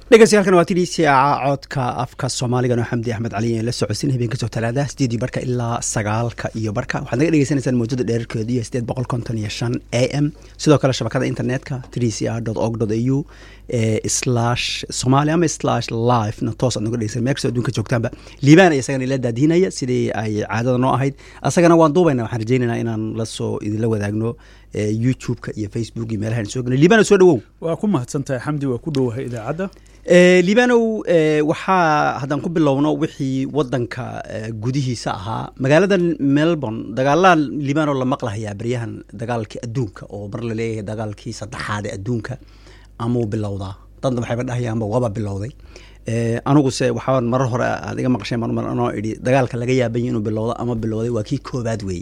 dhegeystayaal waa TDCA codka afka Soomaaliga oo Xamdi Axmed Cali la socodsiin habeen ka soo talaada 8 barka ilaa 9 iyo barka waxaad naga dhageysanaysaan mowjada dheerkeedu 855 AM sidoo kale shabakada internetka tdca.org.au/somali ama /live na toos aad naga dhegeysan meel kasta adduunka joogtaanba liibaan ay isagana ila daadinaya sidii ay caadada noo ahayd asagana waan duubaynaa waxaan rajaynaynaa inaan la soo idin la wadaagno YouTube-ka iyo Facebook iyo meelaha aan soo galnay liibaan soo dhawow waa ku mahadsantahay Xamdi waa ku dhowahay idaacada liibanow waxaa haddaan ku bilowno wixii wadanka gudihiisa ahaa magaalada Melbourne dagaalada liibano la maqlahayaa baryahan dagaalkii adduunka oo mar la leeyahay dagaalkii saddexaad ee adduunka ama bilowda dadna waxay dhahayaan waba bilowday anigu se waxaan mar hore adiga maqashay mar anoo idhi dagaalka laga yaabay inuu bilowdo ama bilowday waa kii koobaad weey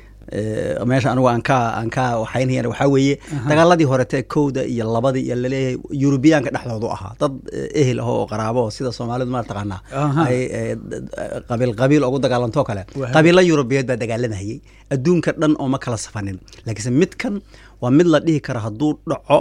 meesha anigu aan ka waxaynayaan waxa weeye dagaaladii hore kooda iyo labada iyo la leeyahay European-ka dhexdooda ahaa dad ehel ah oo qaraabo sida Soomaalidu ma taqaana ay qabiil ugu dagaalanto kale qabiilo European baa dagaalanayay adduunka dhan oo ma kala safanin laakiin midkan waa mid la dhihi karo haduu dhaco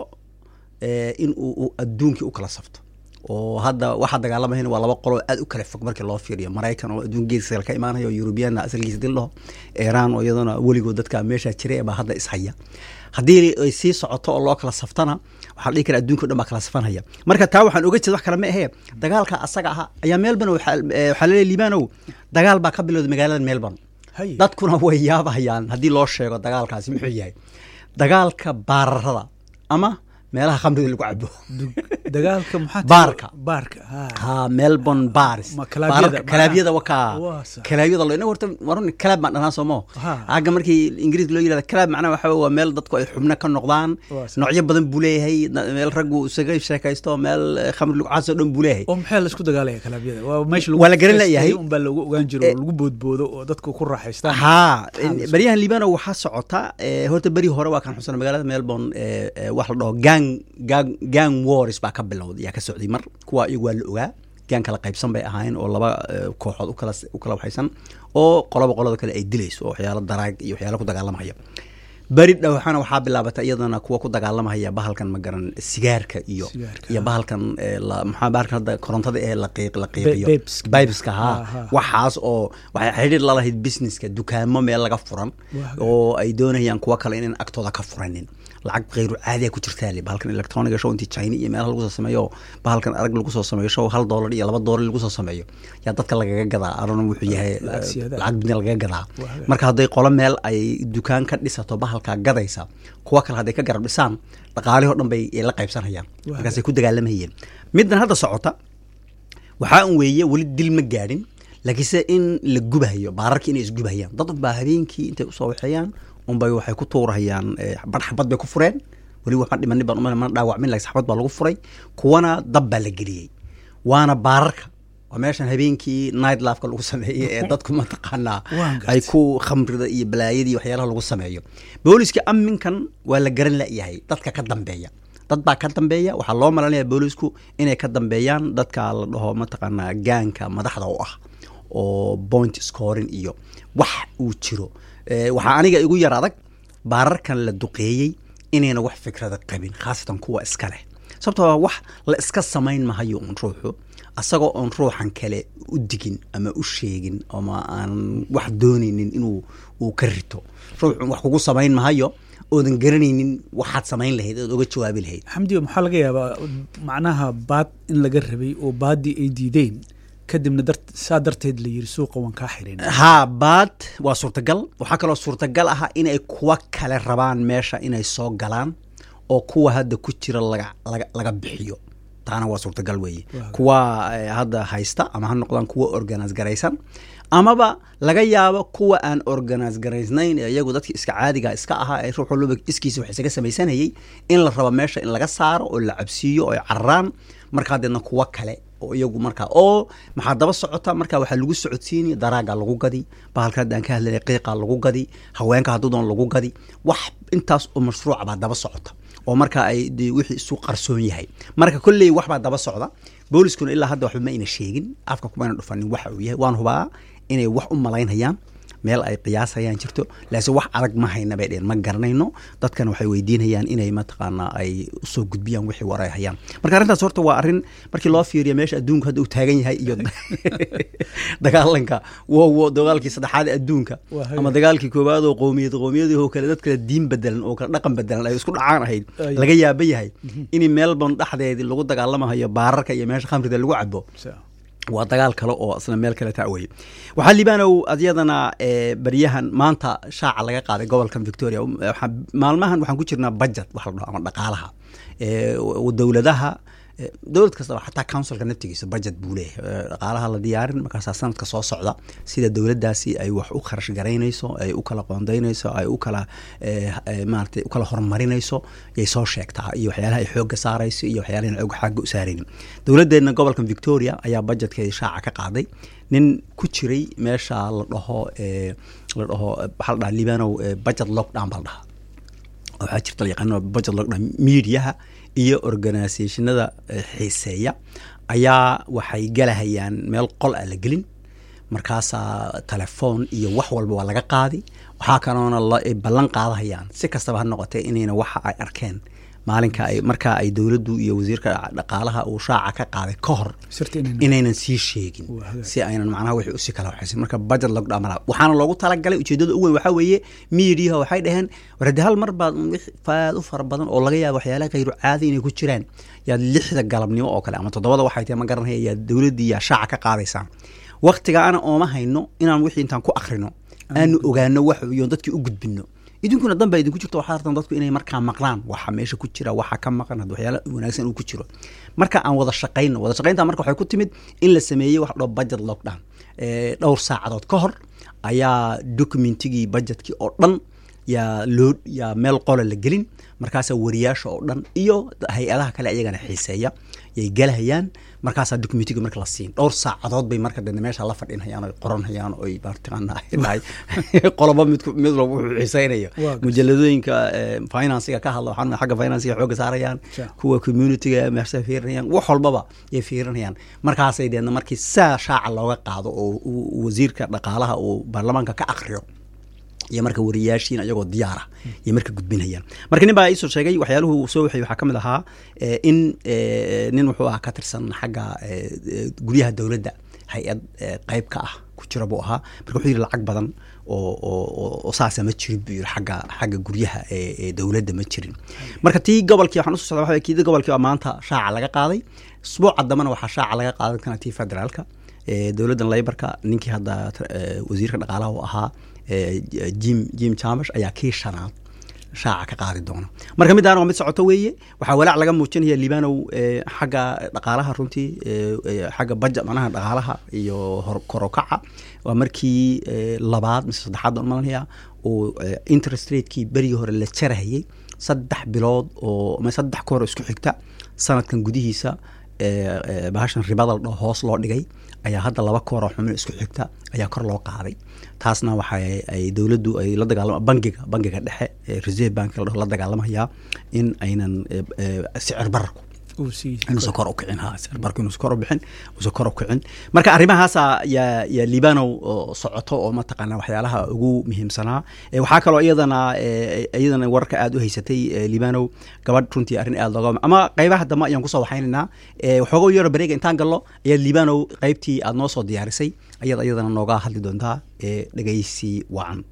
in uu adduunka u kala safto oo hadda waxa dagaalamahayna waa laba qolo aad u kala fog markii loo fiiriyo Mareykan oo adduun geeska ka imaanayo European asalkiisa dillo Iran oo iyadana waligood dadka meesha jiray baa hadda ishaya hadii ay sii socoto oo loo kala saftana waxa la dhihi karaa adduunka dhan baa kala safanaya marka taa waxaan oga jeedaa wax kale ma ahe dagaalka asaga ah ayaa Melbourne waxa la liibaanow dagaal baa ka bilowday magaalada Melbourne dadkuna way yaabahayaan hadii loo sheego dagaalkaasi muxuu yahay dagaalka baararada ama meelaha khamriga lagu cabo dagaalka maxaa baarka Melbourne bars kalaabiyada waka kalaabiyada loo horta waran kalaab ma dhanaa Soomo aaga markii Ingiriis loo yiraahdo kalaab macnaheedu waxa waa meel dadku ay xubna ka noqdaan noocyo badan buu leeyahay meel rag uu isaga sheekaysto meel khamri lagu caso dhan buu leeyahay oo maxay la isku dagaalaya kalaabiyada waa meesha wala garan leeyahay un baa lagu ogaan jiro lagu boodboodo oo dadku ku raaxaystaan bariyahan liibano waxa socota horta bari hore waa kan xusan magaalada Melbourne wax la dhaho gang wars baa ka bilowday yaa ka socday mar kuwa iyagu waa la ogaa gang kala qaybsan bay ahaayeen oo laba kooxood u kala waxaysan oo qolada kale ay dilayso oo waxyaalo daraag iyo waxyaalo ku dagaalamaya bari dhawxana waxaa bilaabatay iyadana kuwa ku dagaalamaya bahalkan ma garan sigaarka iyo bahalkan maxaa bahalkan hadda korontada ee la qiiqiyo bibeska waxaas oo waxay xiriir la lahayd businesska dukaamo meel laga furan oo ay doonayaan kuwa kale inaan agtooda ka furanin lacag qeyru caadi ah ku jirtaa bahalkan electronic show intii China iyo meelaha lagu soo sameeyo bahalkan arag lagu soo sameeyo show $1 iyo $2 lagu soo sameeyo yaa dadka lagaga gadaa arona wuxuu yahay lacag bidna lagaga gadaa marka haday qolo meel ay dukaan ka dhisato bahalka gadaysa kuwa kale haday ka garab dhisaan dhaqaalaha dhan bay la qaybsanayaan markaas ay ku dagaalamayeen midna hadda socota waxa uu weeye wali dil ma gaadhin laakiinse in la gubahayo baararka inay isgubahayaan dad baa habeenkii intay u soo waxayaan bay waxay ku tuurayaan barxabad bay ku fureen wali waxa dhiman baan uma dhaawacmin laakiin saxbad baa lagu furay kuwana dab baa la geliyay waana baararka waa meeshan habeenkii night life-ka lagu sameeyay ee dadku ma taqaanaa ay ku khamrida iyo balaayada waxyaalaha lagu sameeyo booliska amminkan waa la garan la'yahay dadka ka dambeeya dad baa ka dambeeya waxa loo malanayaa boolisku inay ka dambeeyaan dadka la dhaho ma taqaanaa gaanka madaxda u ah oo point scoring iyo wax uu jiro waxa aniga igu yar adag baararkan la duqeeyay inayna wax fikrada qabin khaasatan kuwa iska leh sababtoo wax la iska sameyn mahayo ruuxu asagoo on ruuxan kale u digin ama u sheegin ama aan wax doonaynin inuu ka rito ruuxu wax kugu sameyn mahayo oodan garanaynin waxaad sameyn lahayd oo uga jawaabi lahayd Xamdi maxaa laga yaabaa macnaha baad in laga rabay oo baadii ay diideen kadibna darteed la yiri suuqa waan ka xirin baad waa suurtagal waxa kale oo suurtagal ah in ay kuwa kale rabaan meesha inay soo galaan oo kuwa hadda ku jira laga bixiyo taana waa suurtagal weeye kuwa hadda haysta ama ha noqdaan kuwa organize garaysan amaba laga yaabo kuwa aan organize garaysnayn iyagu dadkii iska caadiga iska ahaa ay ruuxu loo iskiisa wax isaga samaysanayay in la rabo meesha in laga saaro oo la cabsiyo oo carraan marka dadna kuwa kale oo iyagu marka oo maxaa daba socota marka waxa lagu socodsiinay daraaga lagu gadi bahalka aan ka hadlay qiiqa lagu gadi haweenka haduudan lagu gadi wax intaas oo mashruuc baa daba socota oo marka ay wixii isu qarsoon yahay marka kulli wax baa daba socda booliskuna ilaa hadda waxba ma ina sheegin afka kuma ina dhufanin waxa uu yahay waan hubaa inay wax u malaynayaan meel ay qiyaasayaan jirto laakiin wax adag ma hayna bay dheen ma garanayno dadkan waxay weydiinayaan inay mataqaanaa ay usoo gudbiyaan wixii war ay hayaan marka arrintaas horta waa arrin markii loo fiiriyo meesha adduunku hadda uu taagan yahay iyo dagaalanka dagaalkii saddexaad ee adduunka ama dagaalkii koowaad oo qowmiyadii oo kale dad kale diin bedelan oo kale dhaqan bedelan ay isku dhacaan ahayd laga yaaba yahay in Melbourne dhexdeedii lagu dagaalamayo baararka iyo meesha khamrida lagu cabo waa dagaal kale oo asna meel kale taaway waxa Libaanow adiyadana bariyahan maanta shaaca laga qaaday gobolka Victoria maalmahan waxaan ku jirnaa budget wax la dhaho ama dhaqaalaha dawladaha dawlad kasta xataa councilka naftigiisa budget buu leeyahay dhaqaalaha la diyaarin markaas sanadka soo socda sida dawladdaasi ay wax u kharash gareynayso ay u kala qoondeynayso ay u kala maartay u kala horumarinayso ay soo sheegtaa iyo waxyaalaha ay xoog saarayso iyo waxyaalaha ay xaq u saareen dawladdeena gobolka Victoria ayaa budgetkeeda shaaca ka qaaday nin ku jiray meesha la dhaho waxa la dhahaa Libaanow budget lockdown bal dhaha waxa jirta yaqaan budget lockdown media iyo organisationada xiiseeya ayaa waxay galahayaan meel qol ah la gelin markaas telefoon iyo wax walba waa laga qaadi waxa kanoona la ballan qaadayaan si kastaba ha noqotay inayna waxa ay arkeen maalinka ay marka ay dawladdu iyo wasiirka dhaqaalaha uu shaaca ka qaaday ka hor inaynan sii sheegin si aynan macnaha wixii u si kala waxaysan marka budget lockdown waxaana loogu talagalay ujeedada ugu weyn waxa weeye media waxay dhaheen warada hal mar baad faad u far badan oo laga yaabo waxyaalaha qayr caadi inay ku jiraan yaa 6 galabnimo oo kale ama 7 waxay tahay ma garanaya yaa dawladda yaa shaaca ka qaadaysan waqtiga ana ooma hayno inaan wixii intaan ku akhrino aanu ogaano wax iyo dadkii u gudbino idinkuna danba idinku jirto waxa hartan dadku inay markaa maqlaan waxa meesha ku jira waxa ka maqan waxyaalo wanaagsan uu ku jiro marka aan wada shaqaynta marka waxay ku timid in la sameeyay wax dhoo budget lockdown dhowr saacadood ka hor ayaa documentigii budgetkii oo dhan yaa meel qole la gelin markaas wariyaasha oo dhan iyo hay'adaha kale ayagana xiiseeya yay galahayaan markaas documentiga marka la siin dhowr saacadood bay marka dhan meesha la fadhinayaan oo qoranayaan oo ay baartiqana ay qolobo mid walba wuxuu xiiseynayo mujalladooyinka finance-ga ka hadla waxaan xagga finance-ga xoog saarayaan kuwa community-ga meesha fiirinayaan wax walbaba ay fiirinayaan markaas ay deedna markii shaaca looga qaado oo wasiirka dhaqaalaha oo baarlamaanka ka akhriyo iyo marka wariyaashiin ayagoo diyaar ah iyo marka gudbinayaan marka nin baa isoo sheegay waxyaaluhu soo waxay waxa kamid ahaa in nin wuxuu ka tirsan xagga guryaha dawladda hay'ad qayb ka ah ku jira buu ahaa marka wuxuu yiri lacag badan oo saasa ma jirin buu yiri xagga guryaha dawladda ma jirin marka tii gobolkii waxaan u soo socdaa waxa kiida gobolkii maanta shaaca laga qaaday usbuuca damana waxa shaaca laga qaaday kana tii federaalka dawladdan Labourka ninkii hadda wasiirka dhaqaalaha oo ahaa Jim Chalmers ayaa kii shanaad shaaca ka qaadi doona marka midaan waa mid socoto weeye waxa walaac laga muujinaya Libaanow xagga dhaqaalaha runtii xagga budget manaha dhaqaalaha iyo korokaca waa markii labaad mise saddexaad oo malanaya oo interest rate-kii bariga hore la jarahayay 3 bilood oo ma 3 koor isku xigta sanadkan gudihiisa bahashan ribada hoos loo dhigay ayaa hadda 2 koor oo xubin isku xigta ayaa kor loo qaaday taasna waxa ay dawladdu ay la dagaalamo bangiga dhexe Reserve Bank la dagaalamaya in aynan sicir bararku inuu soo kor u kicin sicir bararku inuu soo kor u bixin uu soo kor u kicin marka arrimahaas ya Libaanow socoto oo ma taqaana waxyaalaha ugu muhiimsanaa waxa kale oo iyadana wararka aad u haysatay Libaanow gabadh runtii arrin aad looga ama qaybaha dama ayaan ku soo waxaynaynaa waxoogo yar bareega intaan gallo ayaa Libaanow qaybtii aad noo soo diyaarisay ayadana nooga hadli doontaa dhageysi wacan